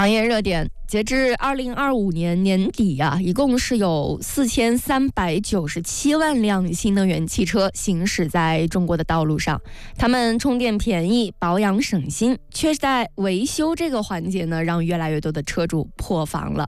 行业热点，截至2025年年底一共是有4397万辆新能源汽车行驶在中国的道路上。它们充电便宜，保养省心，却在维修这个环节呢，让越来越多的车主破防了。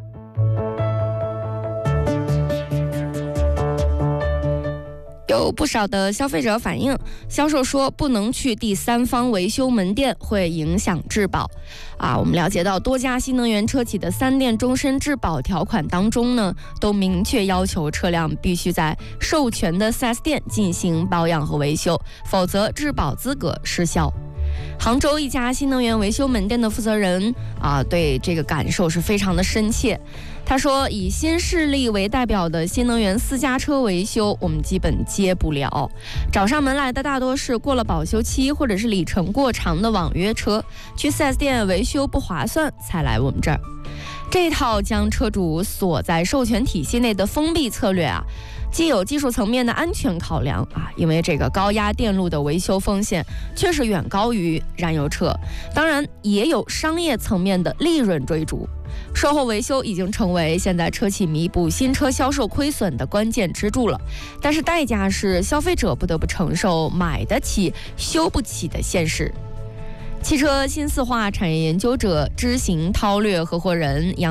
有不少的消费者反映，销售说不能去第三方维修门店会影响质保。我们了解到多家新能源车企的3店终身质保条款当中呢，都明确要求车辆必须在授权的 4S 店进行保养和维修，否则质保资格失效。杭州一家新能源维修门店的负责人对这个感受是非常的深切。他说，以新势力为代表的新能源私家车维修，我们基本接不了。找上门来的大多是过了保修期或者是里程过长的网约车，去 4S 店维修不划算才来我们这儿。这套将车主锁在授权体系内的封闭策略既有技术层面的安全考量因为这个高压电路的维修风险确实远高于燃油车，当然也有商业层面的利润追逐。售后维修已经成为现在车企弥补新车销售亏损的关键支柱了，但是代价是消费者不得不承受买得起修不起的现实。汽车新四化产业研究者知行韬略合伙人杨